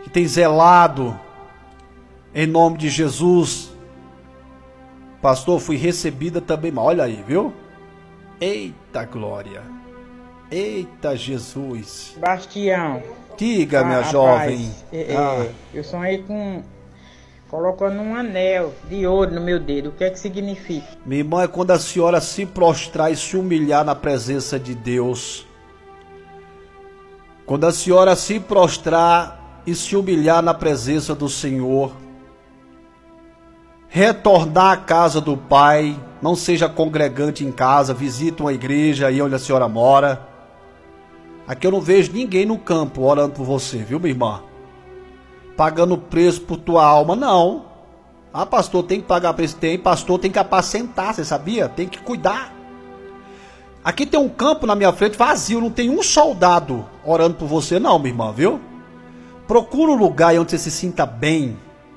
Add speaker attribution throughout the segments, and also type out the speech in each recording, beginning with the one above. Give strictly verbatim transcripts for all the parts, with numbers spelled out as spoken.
Speaker 1: que tem zelado, em nome de Jesus. Pastor, fui recebida também, olha aí, viu? Eita glória, eita Jesus.
Speaker 2: Bastião.
Speaker 1: Diga, minha
Speaker 2: ah,
Speaker 1: jovem.
Speaker 2: Rapaz, é,
Speaker 1: ah.
Speaker 2: é, eu sonhei com... colocando um anel de ouro no meu dedo. O que é que significa?
Speaker 1: Minha irmã, é quando a senhora se prostrar e se humilhar na presença de Deus. Quando a senhora se prostrar e se humilhar na presença do Senhor. Retornar à casa do Pai. Não seja congregante em casa. Visite uma igreja aí onde a senhora mora. Aqui eu não vejo ninguém no campo orando por você, viu, minha irmã? Pagando preço por tua alma, não. Ah, pastor, tem que pagar preço? Tem, pastor, tem que apacentar, você sabia? Tem que cuidar. Aqui tem um campo na minha frente vazio, não tem um soldado orando por você, não, minha irmã, viu? Procura um lugar onde você se sinta bem.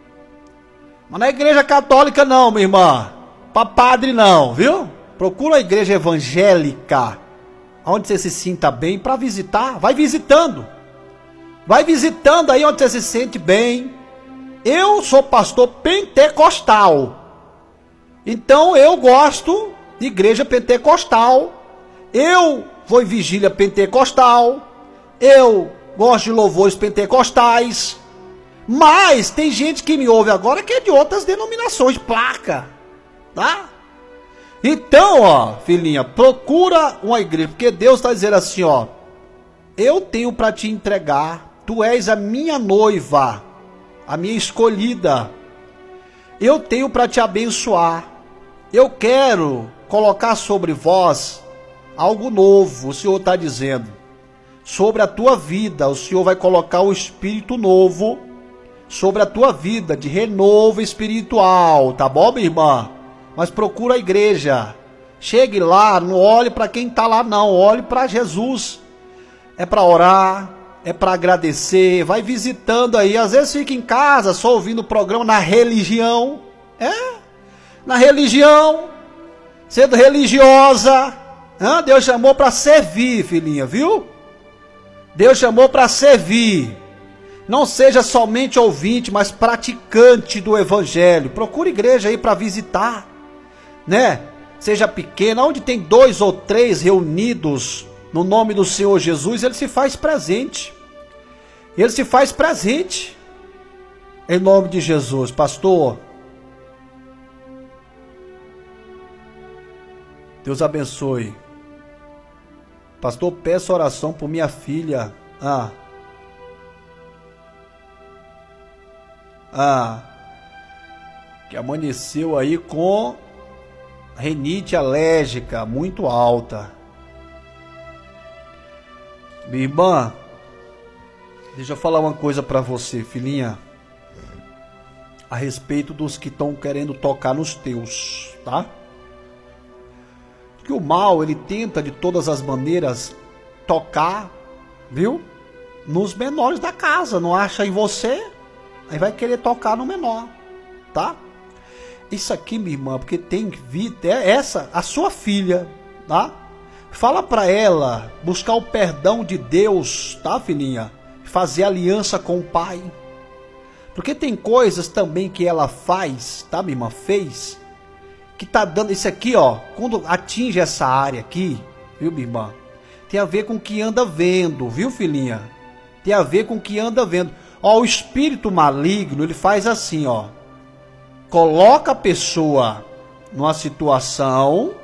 Speaker 1: Mas não é igreja católica, não, minha irmã. Para padre, não, viu? Procura a igreja evangélica, onde você se sinta bem, para visitar. Vai visitando. Vai visitando aí onde você se sente bem. Eu sou pastor pentecostal. Então eu gosto de igreja pentecostal. Eu vou em vigília pentecostal. Eu gosto de louvores pentecostais. Mas tem gente que me ouve agora que é de outras denominações, placa. Tá? Então, ó, filhinha, procura uma igreja. Porque Deus está dizendo assim, ó. Eu tenho para te entregar. Tu és a minha noiva, a minha escolhida. Eu tenho para te abençoar. Eu quero colocar sobre vós algo novo. O Senhor está dizendo. Sobre a tua vida, o Senhor vai colocar o Espírito novo sobre a tua vida, de renovo espiritual. Tá bom, minha irmã? Mas procura a igreja. Chegue lá, não olhe para quem está lá não. Olhe para Jesus. É para orar. É para agradecer, vai visitando aí, às vezes fica em casa só ouvindo o programa na religião, é? Na religião, sendo religiosa, hein? Deus chamou para servir, filhinha, viu? Deus chamou para servir, não seja somente ouvinte, mas praticante do evangelho. Procure igreja aí para visitar, né? Seja pequena, onde tem dois ou três reunidos no nome do Senhor Jesus, ele se faz presente. Ele se faz presente. Em nome de Jesus. Pastor, Deus abençoe. Pastor, peço oração por minha filha. Ah. Ah. Que amanheceu aí com rinite alérgica muito alta. Minha irmã, deixa eu falar uma coisa para você, filhinha, a respeito dos que estão querendo tocar nos teus, tá? Que o mal, ele tenta de todas as maneiras tocar, viu? Nos menores da casa, não acha em você, aí vai querer tocar no menor, tá? Isso aqui, minha irmã, porque tem vida, é essa, a sua filha, tá? Fala para ela buscar o perdão de Deus, tá, filhinha? Fazer aliança com o Pai. Porque tem coisas também que ela faz, tá, minha irmã? Fez. Que tá dando isso aqui, ó. Quando atinge essa área aqui, viu, minha irmã? Tem a ver com o que anda vendo, viu, filhinha? Tem a ver com o que anda vendo. Ó, o espírito maligno, ele faz assim, ó. Coloca a pessoa numa situação,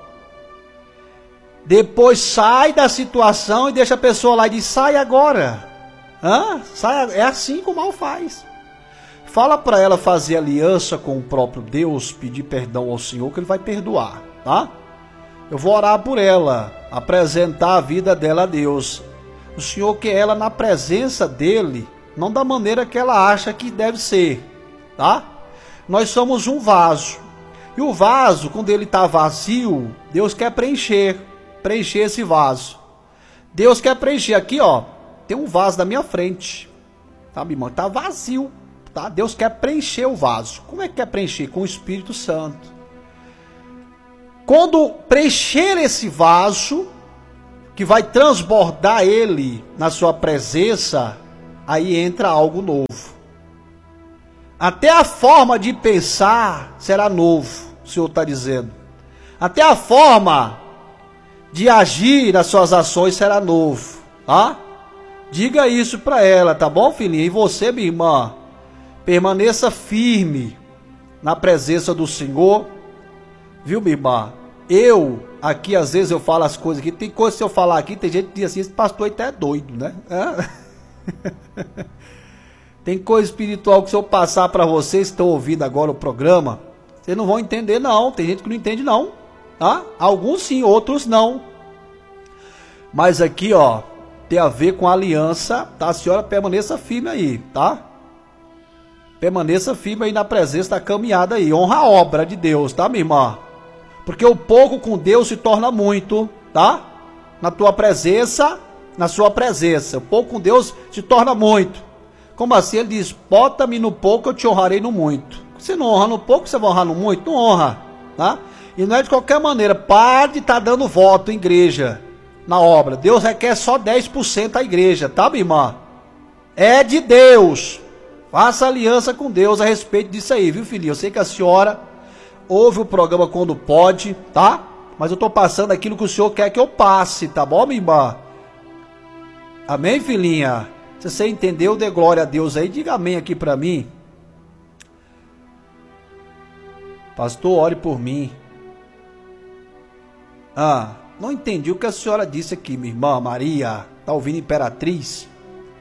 Speaker 1: depois sai da situação e deixa a pessoa lá e diz, sai agora. Hã? Sai, é assim que o mal faz. Fala para ela fazer aliança com o próprio Deus, pedir perdão ao Senhor, que Ele vai perdoar, tá? Eu vou orar por ela, apresentar a vida dela a Deus. O Senhor quer ela na presença dEle, não da maneira que ela acha que deve ser, tá? Nós somos um vaso. E o vaso, quando ele está vazio, Deus quer preencher, preencher esse vaso. Deus quer preencher. Aqui, ó, tem um vaso na minha frente, tá, minha irmã? Tá vazio, tá? Deus quer preencher o vaso. Como é que quer preencher? Com o Espírito Santo. Quando preencher esse vaso, que vai transbordar ele na sua presença, aí entra algo novo. Até a forma de pensar será novo, o Senhor está dizendo. Até a forma de agir nas suas ações será novo, tá? Diga isso para ela, tá bom, filhinha? E você, minha irmã, permaneça firme na presença do Senhor, viu, minha irmã? Eu, aqui, às vezes eu falo as coisas aqui, tem coisa que se eu falar aqui, tem gente que diz assim, esse pastor até é doido, né? É. Tem coisa espiritual que se eu passar para vocês que estão ouvindo agora o programa, vocês não vão entender não, tem gente que não entende não, tá? Alguns sim, outros não. Mas aqui, ó, tem a ver com a aliança, tá? A senhora permaneça firme aí, tá? Permaneça firme aí na presença da caminhada aí, honra a obra de Deus, tá, minha irmã? Porque o pouco com Deus se torna muito, tá? Na tua presença, na sua presença. O pouco com Deus se torna muito. Como assim? Ele diz, bota-me no pouco, eu te honrarei no muito. Você não honra no pouco, você vai honrar no muito? Não honra, tá? E não é de qualquer maneira. Pare de estar dando voto em igreja, na obra. Deus requer só dez por cento da igreja, tá, minha irmã? É de Deus. Faça aliança com Deus a respeito disso aí, viu, filhinha? Eu sei que a senhora ouve o programa quando pode, tá? Mas eu tô passando aquilo que o senhor quer que eu passe, tá bom, minha irmã? Amém, filhinha? Se você entendeu, dê glória a Deus aí. Diga amém aqui pra mim. Pastor, ore por mim. Ah, não entendi o que a senhora disse aqui, minha irmã Maria. Tá ouvindo, Imperatriz?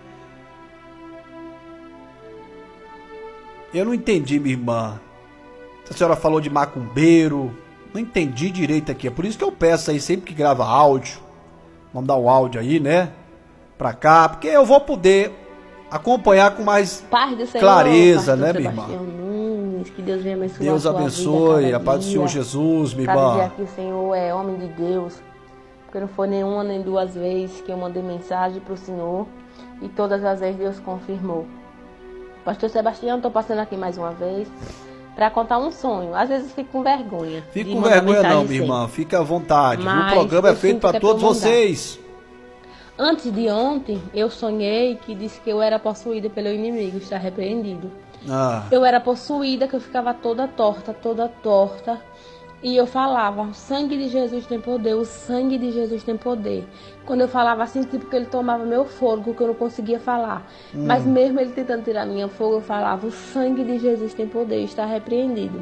Speaker 1: Eu não entendi, minha irmã. A senhora falou de macumbeiro. Não entendi direito aqui. É por isso que eu peço aí, sempre que grava áudio, mandar o áudio aí, né? Pra cá. Porque eu vou poder acompanhar com mais Senhor, clareza, né, minha irmã?
Speaker 3: Nunes, que Deus venha abençoar.
Speaker 1: Deus abençoe.
Speaker 3: Vida,
Speaker 1: a paz do Senhor Jesus, minha irmã.
Speaker 3: Dizer que o Senhor é homem de Deus. Porque não foi nenhuma nem duas vezes que eu mandei mensagem pro Senhor. E todas as vezes Deus confirmou. Pastor Sebastião, estou passando aqui mais uma vez para contar um sonho. Às vezes fico com vergonha.
Speaker 1: Fica com vergonha não, minha irmã. Fica à vontade. Mas o programa é feito para todos vocês.
Speaker 3: Antes de ontem, eu sonhei que disse que eu era possuída pelo inimigo. Está repreendido. Ah. Eu era possuída, que eu ficava toda torta, toda torta. E eu falava, o sangue de Jesus tem poder, o sangue de Jesus tem poder. Quando eu falava assim, tipo que ele tomava meu fôlego, que eu não conseguia falar. Hum. Mas mesmo ele tentando tirar minha fogo, eu falava, o sangue de Jesus tem poder, está repreendido.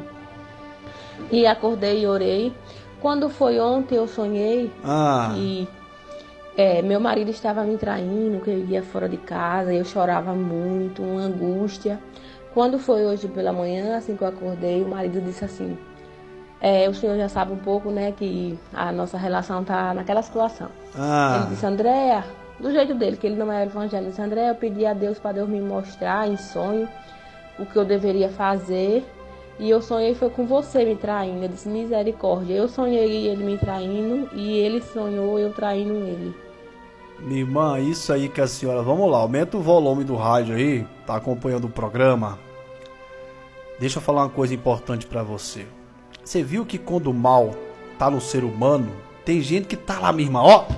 Speaker 3: E acordei e orei. Quando foi ontem, eu sonhei ah. que é, meu marido estava me traindo, que eu ia fora de casa, eu chorava muito, uma angústia. Quando foi hoje pela manhã, assim que eu acordei, o marido disse assim, É, o senhor já sabe um pouco, né, que a nossa relação tá naquela situação. Ah. Ele disse, Andréa, do jeito dele, que ele não é evangélico, disse, Andréa, eu pedi a Deus para Deus me mostrar em sonho o que eu deveria fazer. E eu sonhei foi com você me traindo. Eu disse, misericórdia. Eu sonhei ele me traindo e ele sonhou eu traindo ele.
Speaker 1: Minha irmã, isso aí que a senhora... Vamos lá, aumenta o volume do rádio aí, tá acompanhando o programa. Deixa eu falar uma coisa importante para você. Você viu que quando o mal tá no ser humano, tem gente que tá lá, minha irmã, ó,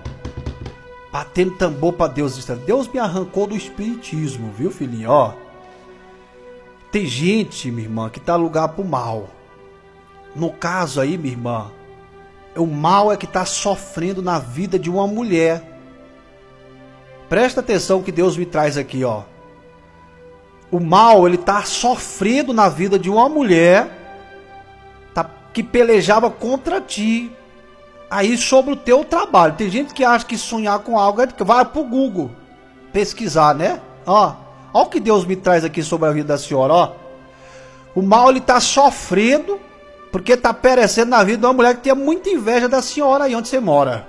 Speaker 1: batendo tambor pra Deus. Deus me arrancou do espiritismo, viu, filhinha, ó. Tem gente, minha irmã, que tá lugar pro mal. No caso aí, minha irmã, o mal é que tá sofrendo na vida de uma mulher. Presta atenção que Deus me traz aqui, ó. O mal, ele tá sofrendo na vida de uma mulher que pelejava contra ti, aí sobre o teu trabalho. Tem gente que acha que sonhar com algo é que vai pro Google pesquisar, né? Ó, ó o que Deus me traz aqui sobre a vida da senhora, ó. O mal, ele tá sofrendo porque tá perecendo na vida de uma mulher que tem muita inveja da senhora aí onde você mora.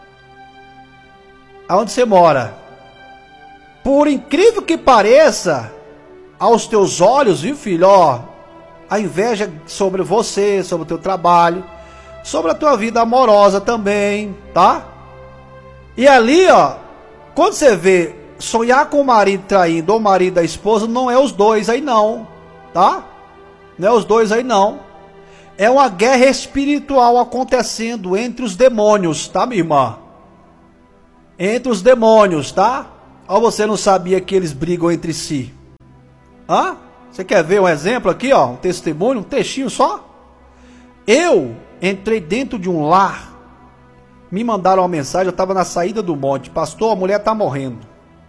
Speaker 1: Aonde você mora. Por incrível que pareça, aos teus olhos, viu, filho, ó, a inveja sobre você, sobre o teu trabalho, sobre a tua vida amorosa também, tá? E ali, ó, quando você vê sonhar com o marido traindo ou o marido da esposa, não é os dois aí não, tá? Não é os dois aí não. É uma guerra espiritual acontecendo entre os demônios, tá, minha irmã? Entre os demônios, tá? Ou você não sabia que eles brigam entre si? Hã? Você quer ver um exemplo aqui, ó? Um testemunho, um textinho só? Eu entrei dentro de um lar, me mandaram uma mensagem, eu estava na saída do monte. Pastor, a mulher está morrendo.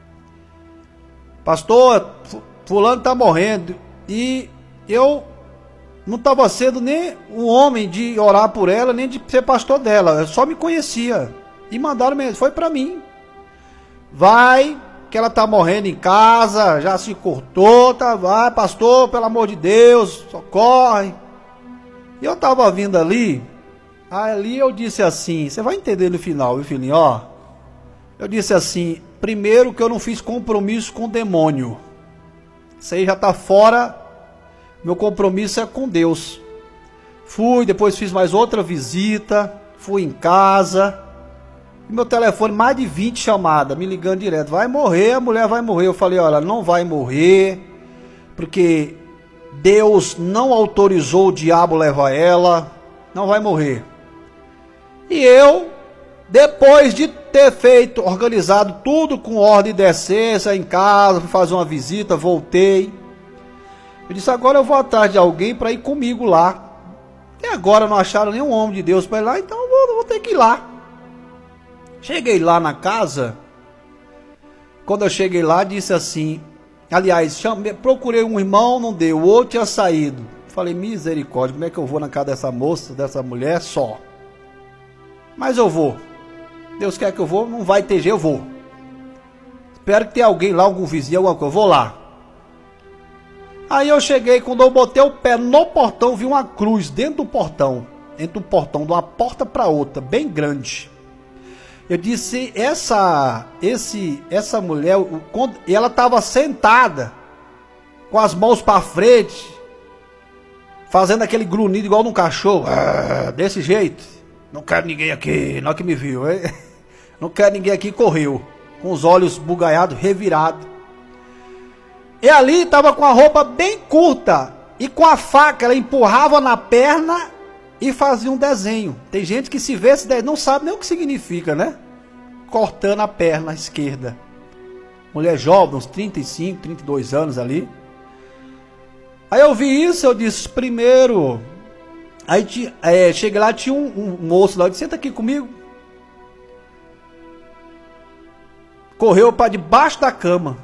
Speaker 1: Pastor, fulano está morrendo. E eu não estava sendo nem um homem de orar por ela, nem de ser pastor dela. Eu só me conhecia. E mandaram mensagem, foi para mim. Vai, que ela está morrendo em casa, já se cortou, tá? Vai, pastor, pelo amor de Deus, socorre. E eu estava vindo ali, ali eu disse assim, você vai entender no final, viu, filhinho, ó. Eu disse assim, primeiro que eu não fiz compromisso com o demônio. Isso aí já está fora, meu compromisso é com Deus. Fui, depois fiz mais outra visita, fui em casa, e meu telefone, mais de vinte chamadas, me ligando direto, vai morrer, a mulher vai morrer. Eu falei, olha, não vai morrer, porque Deus não autorizou o diabo levar ela, não vai morrer. E eu, depois de ter feito, organizado tudo com ordem e decência em casa, fui fazer uma visita, voltei. Eu disse, agora eu vou atrás de alguém para ir comigo lá. E agora não acharam nenhum homem de Deus para ir lá, então eu vou, vou ter que ir lá. Cheguei lá na casa, quando eu cheguei lá, disse assim, aliás, chamei, procurei um irmão, não deu, o outro tinha saído. Falei, misericórdia, como é que eu vou na casa dessa moça, dessa mulher só? Mas eu vou. Deus quer que eu vou, não vai ter jeito, eu vou. Espero que tenha alguém lá, algum vizinho, alguma coisa, eu vou lá. Aí eu cheguei, quando eu botei o pé no portão, vi uma cruz dentro do portão, entre o portão, de uma porta para outra, bem grande. Eu disse, essa, esse, essa mulher, ela estava sentada, com as mãos para frente, fazendo aquele grunhido igual num cachorro, ah, desse jeito. Não quero ninguém aqui, não é que me viu, hein? Não quero ninguém aqui, correu, com os olhos bugalhados, revirados. E ali estava com a roupa bem curta, e com a faca, ela empurrava na perna e fazia um desenho. Tem gente que se vê esse desenho, não sabe nem o que significa, né? Cortando a perna esquerda. Mulher jovem, uns trinta e cinco, trinta e dois anos ali. Aí eu vi isso, eu disse, primeiro... Aí é, cheguei lá, tinha um, um moço lá, eu disse, senta aqui comigo. Correu para debaixo da cama.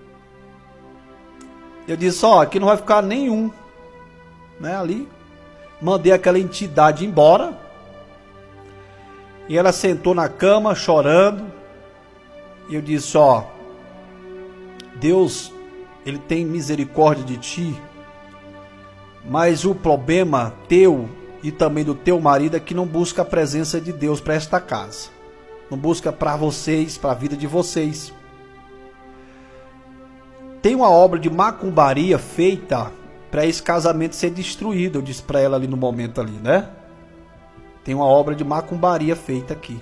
Speaker 1: Eu disse, ó, aqui não vai ficar nenhum, né, ali. Mandei aquela entidade embora. E ela sentou na cama, chorando. E eu disse, ó, Deus, Ele tem misericórdia de ti. Mas o problema teu e também do teu marido é que não busca a presença de Deus para esta casa. Não busca para vocês, para a vida de vocês. Tem uma obra de macumbaria feita para esse casamento ser destruído. Eu disse para ela ali no momento ali, né? Tem uma obra de macumbaria feita aqui.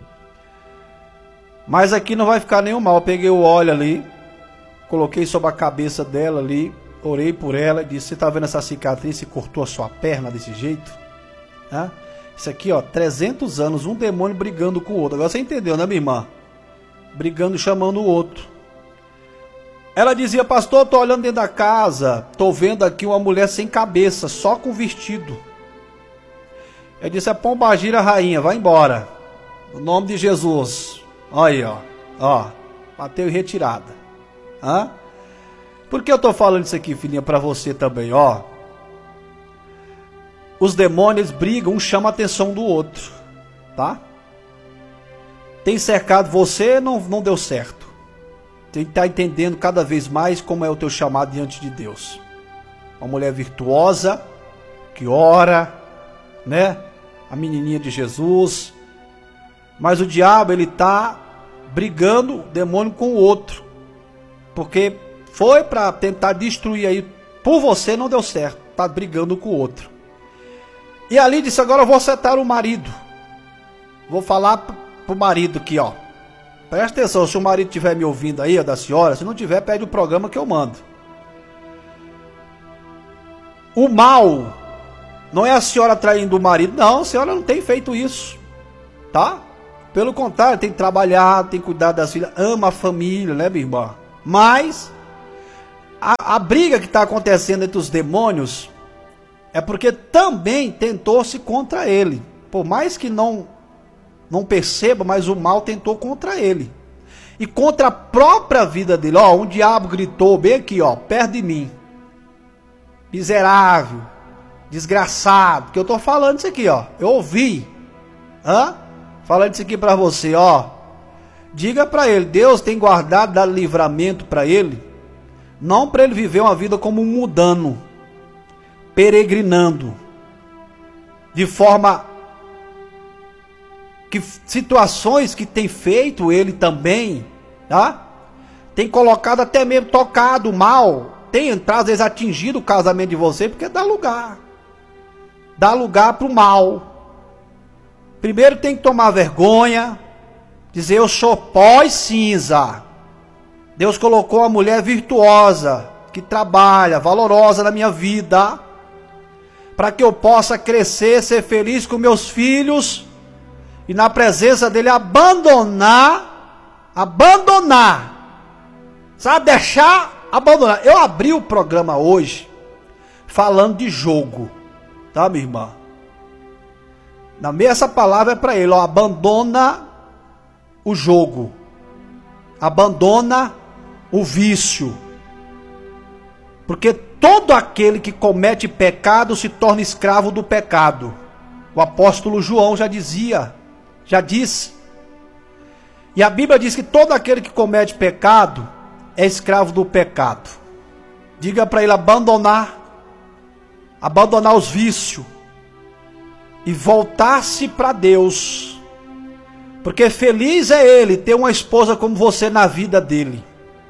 Speaker 1: Mas aqui não vai ficar nenhum mal. Eu peguei o óleo ali, coloquei sobre a cabeça dela ali, orei por ela e disse, você está vendo essa cicatriz? Você cortou a sua perna desse jeito? Né? Isso aqui, ó, trezentos anos, um demônio brigando com o outro. Agora você entendeu, né, minha irmã? Brigando, chamando o outro. Ela dizia, pastor, tô olhando dentro da casa, tô vendo aqui uma mulher sem cabeça, só com vestido. Eu disse, é Pombagira rainha, vai embora. No nome de Jesus. Olha aí, ó. Ó, bateu em retirada. Hã? Por que eu tô falando isso aqui, filhinha, para você também, ó? Os demônios brigam, um chama a atenção do outro, tá? Tem cercado você, não, não deu certo. Tem que estar entendendo cada vez mais como é o teu chamado diante de Deus. Uma mulher virtuosa, que ora, né? A menininha de Jesus. Mas o diabo, ele tá brigando, o demônio com o outro. Porque foi para tentar destruir aí, por você não deu certo, tá brigando com o outro. E ali disse, agora eu vou acertar o marido. Vou falar pro marido aqui, ó. Presta atenção, se o marido estiver me ouvindo aí, ó, da senhora, se não tiver, pede o programa que eu mando. O mal não é a senhora traindo o marido, não, a senhora não tem feito isso, tá? Pelo contrário, tem que trabalhar, tem que cuidar das filhas, ama a família, né, minha irmã? Mas a, a briga que está acontecendo entre os demônios é porque também tentou-se contra ele. Por mais que não, não perceba, mas o mal tentou contra ele. E contra a própria vida dele. Ó, um diabo gritou bem aqui, ó, perto de mim. Miserável, desgraçado, que eu tô falando isso aqui, ó. Eu ouvi. Hã? Falando isso aqui para você, ó. Diga para ele, Deus tem guardado, dado livramento para ele, não para ele viver uma vida como um mudano, peregrinando, de forma que situações que tem feito ele também, tá? Tem colocado até mesmo tocado mal, tem entrado, às vezes atingido o casamento de você, porque dá lugar, dá lugar para o mal. Primeiro tem que tomar vergonha, dizer eu sou pó e cinza. Deus colocou uma mulher virtuosa, que trabalha, valorosa na minha vida, para que eu possa crescer, ser feliz com meus filhos, e na presença dele abandonar, abandonar, sabe, deixar, abandonar. Eu abri o programa hoje, falando de jogo, tá, minha irmã? Na meia essa palavra é para ele, ó, abandona o jogo, abandona o vício, porque todo aquele que comete pecado se torna escravo do pecado. O apóstolo João já dizia, já disse, e a Bíblia diz que todo aquele que comete pecado é escravo do pecado. Diga para ele abandonar, abandonar os vícios e voltar-se para Deus, porque feliz é ele ter uma esposa como você na vida dele.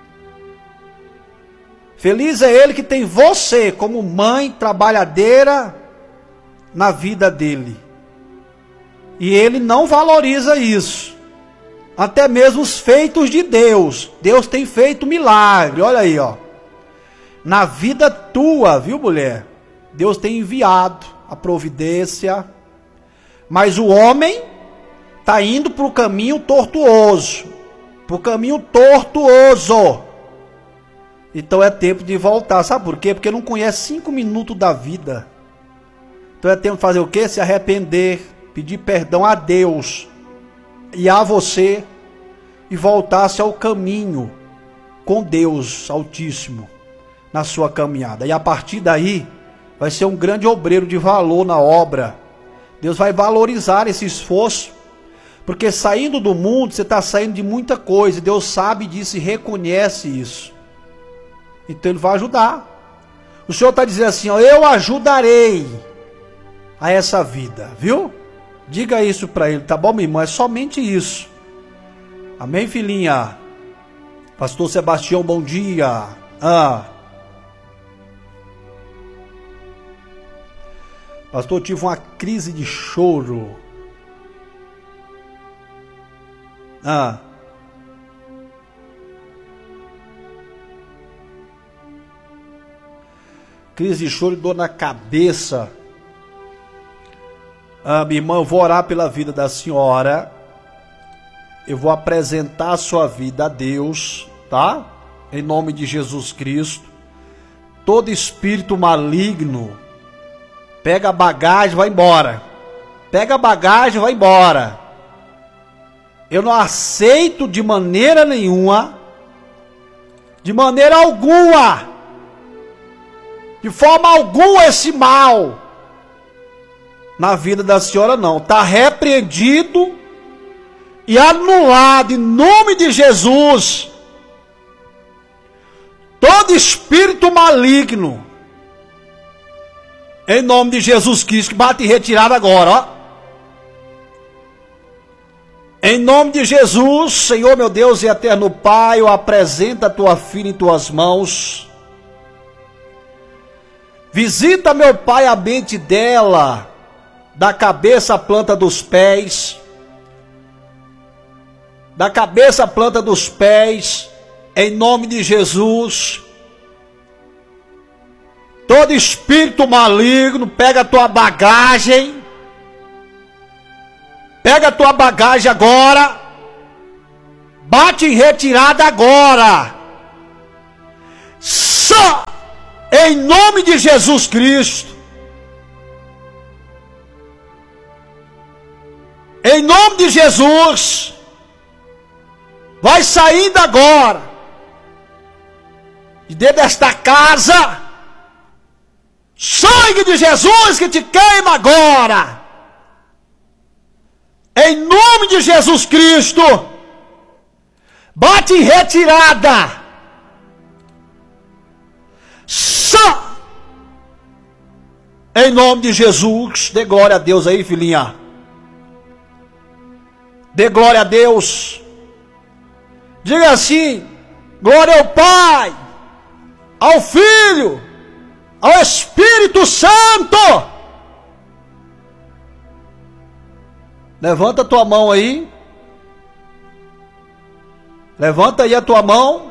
Speaker 1: Feliz é ele que tem você como mãe trabalhadeira na vida dele. E ele não valoriza isso. Até mesmo os feitos de Deus. Deus tem feito milagre. Olha aí, ó. Na vida tua, viu, mulher? Deus tem enviado a providência. Mas o homem está indo para o caminho tortuoso. Para o caminho tortuoso. Então é tempo de voltar. Sabe por quê? Porque não conhece cinco minutos da vida. Então é tempo de fazer o quê? Se arrepender, pedir perdão a Deus e a você, e voltar-se ao caminho com Deus Altíssimo na sua caminhada. E a partir daí vai ser um grande obreiro de valor na obra. Deus vai valorizar esse esforço, porque saindo do mundo você está saindo de muita coisa. Deus sabe disso e reconhece isso. Então ele vai ajudar. O Senhor está dizendo assim, ó, eu ajudarei a essa vida, viu? Diga isso para ele, tá bom, meu irmão? É somente isso. Amém, filhinha? Pastor Sebastião, bom dia. Ah. Pastor, tive uma crise de choro. Ah. Crise de choro e dor na cabeça. Ah, minha irmã, eu vou orar pela vida da senhora. Eu vou apresentar a sua vida a Deus, tá? Em nome de Jesus Cristo. Todo espírito maligno, pega a bagagem, vai embora. Pega a bagagem, vai embora. Eu não aceito de maneira nenhuma, de maneira alguma, de forma alguma esse mal na vida da senhora, não. Está repreendido e anulado em nome de Jesus. Todo espírito maligno, em nome de Jesus Cristo, que bate retirado agora, ó. Em nome de Jesus, Senhor meu Deus e eterno Pai, eu apresento a tua filha em tuas mãos. Visita, meu Pai, a mente dela, da cabeça à planta dos pés, da cabeça à planta dos pés, em nome de Jesus. Todo espírito maligno, pega a tua bagagem, pega a tua bagagem agora, bate em retirada agora. Só em nome de Jesus Cristo, em nome de Jesus, vai saindo agora de dentro desta casa, sangue de Jesus que te queima agora, em nome de Jesus Cristo, bate em retirada, só em nome de Jesus. Dê glória a Deus aí, filhinha, dê glória a Deus, diga assim: glória ao Pai, ao Filho, ao Espírito Santo. Levanta a tua mão aí. Levanta aí a tua mão.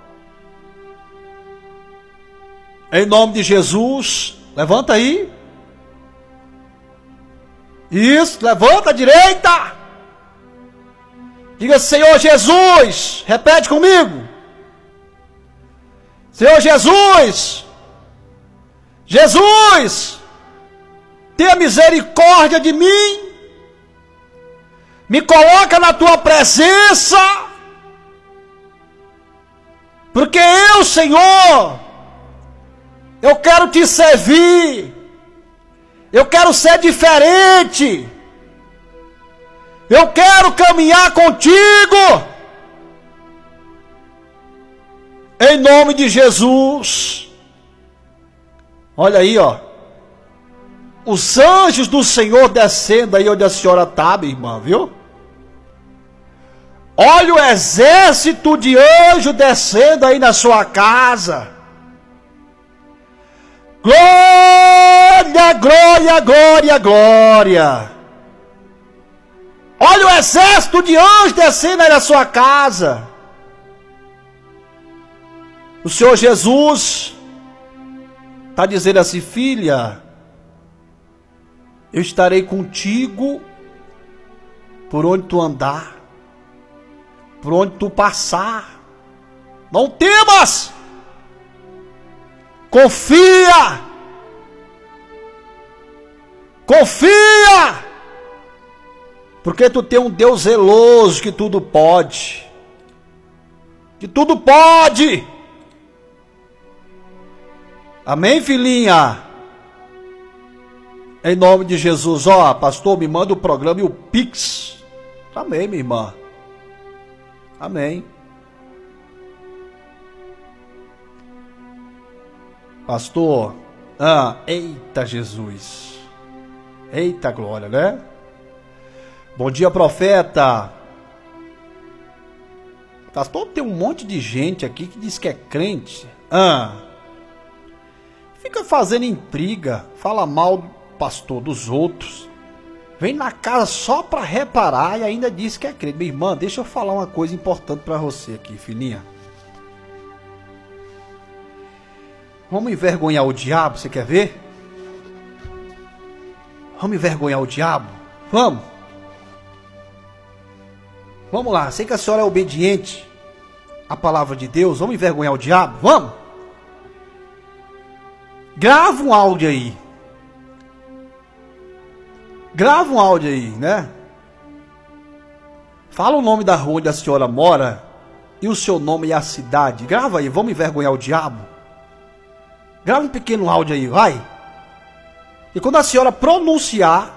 Speaker 1: Em nome de Jesus. Levanta aí. Isso, levanta a direita. Diga: Senhor Jesus. Repete comigo. Senhor Jesus. Jesus, tenha misericórdia de mim, me coloca na tua presença, porque eu, Senhor, eu quero te servir, eu quero ser diferente, eu quero caminhar contigo, em nome de Jesus. Olha aí, ó, os anjos do Senhor descendo aí onde a senhora está, minha irmã, viu? Olha o exército de anjos descendo aí na sua casa. Glória, glória, glória, glória. Olha o exército de anjos descendo aí na sua casa. O Senhor Jesus está dizendo assim: filha, eu estarei contigo por onde tu andar, por onde tu passar. Não temas, confia, confia, porque tu tem um Deus zeloso que tudo pode, que tudo pode. Amém, filhinha? Em nome de Jesus. Ó, pastor, me manda o programa e o Pix. Amém, minha irmã. Amém. Pastor, ah, eita Jesus. Eita glória, né? Bom dia, profeta. Pastor, tem um monte de gente aqui que diz que é crente. Ah, fica fazendo intriga, fala mal, pastor, dos outros. Vem na casa só para reparar e ainda diz que é crente. Minha irmã, deixa eu falar uma coisa importante para você aqui, filhinha. Vamos envergonhar o diabo, você quer ver? Vamos envergonhar o diabo? Vamos. Vamos lá, sei que a senhora é obediente à palavra de Deus. Vamos envergonhar o diabo? Vamos. Grava um áudio aí. Grava um áudio aí, né? Fala o nome da rua onde a senhora mora e o seu nome e a cidade. Grava aí, vamos envergonhar o diabo? Grava um pequeno áudio aí, vai. E quando a senhora pronunciar,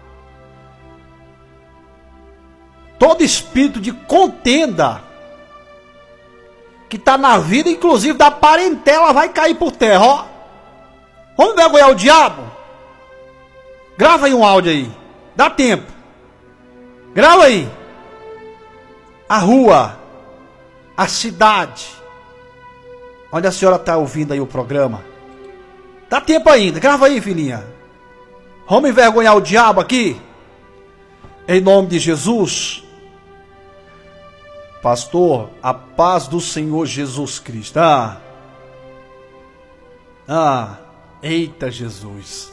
Speaker 1: todo espírito de contenda que está na vida, inclusive da parentela, vai cair por terra, ó. Vamos envergonhar o diabo? Grava aí um áudio aí. Dá tempo. Grava aí. A rua, a cidade, onde a senhora está ouvindo aí o programa. Dá tempo ainda. Grava aí, filhinha. Vamos envergonhar o diabo aqui? Em nome de Jesus. Pastor, a paz do Senhor Jesus Cristo. Ah. Ah. Eita Jesus.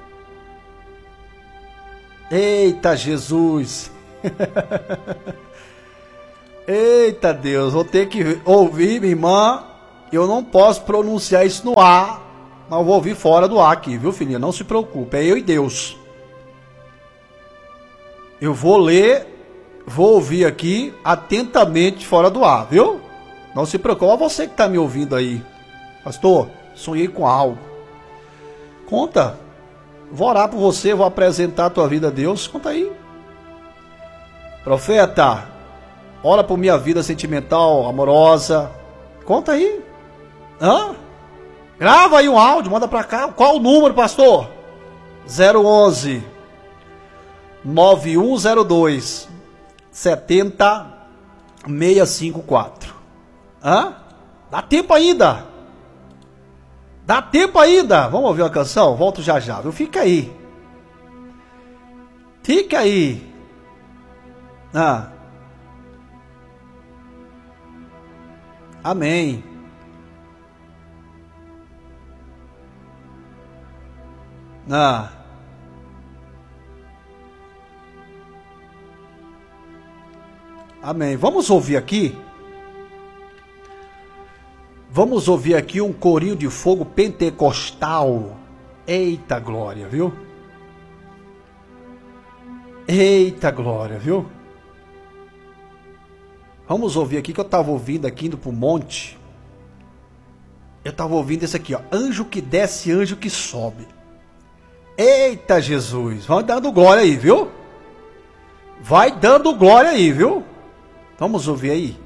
Speaker 1: Eita Jesus. Eita Deus. Vou ter que ouvir, minha irmã. eu não posso pronunciar isso no ar, mas eu vou ouvir fora do ar aqui, viu, filhinha? Não se preocupe, é eu e Deus. Eu vou ler, vou ouvir aqui atentamente fora do ar, viu? Não se preocupe, olha você que está me ouvindo aí. Pastor, sonhei com algo. Conta. Vou orar por você, vou apresentar a tua vida a Deus. Conta aí. Profeta, ora por minha vida sentimental, amorosa. Conta aí. Hã? Grava aí um áudio, manda pra cá. Qual o número, pastor? zero onze nove um zero dois sete zero seis cinco quatro. Hã? Dá tempo ainda. Dá tempo ainda. Vamos ouvir uma canção? Volto já já, viu? Fica aí. Fica aí. Ah. Amém. Ah. Amém. Vamos ouvir aqui. Vamos ouvir aqui um corinho de fogo pentecostal. Eita glória, viu? Eita glória, viu? Vamos ouvir aqui que eu estava ouvindo aqui indo pro monte. Eu estava ouvindo esse aqui, ó. Anjo que desce, anjo que sobe. Eita Jesus. Vai dando glória aí, viu? Vai dando glória aí, viu? Vamos ouvir aí.